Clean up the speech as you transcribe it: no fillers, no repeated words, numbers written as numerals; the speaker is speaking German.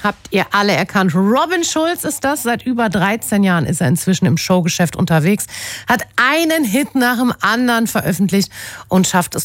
Habt ihr alle erkannt. Robin Schulz ist das. Seit über 13 Jahren ist er inzwischen im Showgeschäft unterwegs, hat einen Hit nach dem anderen veröffentlicht und schafft es